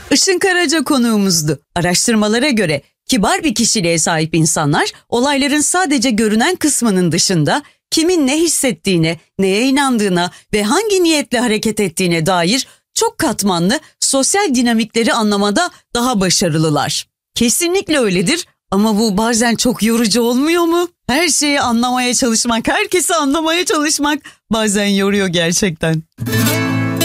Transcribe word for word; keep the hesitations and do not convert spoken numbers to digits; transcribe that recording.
Işın Karaca konuğumuzdu. Araştırmalara göre kibar bir kişiliğe sahip insanlar olayların sadece görünen kısmının dışında kimin ne hissettiğine, neye inandığına ve hangi niyetle hareket ettiğine dair çok katmanlı sosyal dinamikleri anlamada daha başarılılar. Kesinlikle öyledir ama bu bazen çok yorucu olmuyor mu? Her şeyi anlamaya çalışmak, herkesi anlamaya çalışmak bazen yoruyor gerçekten.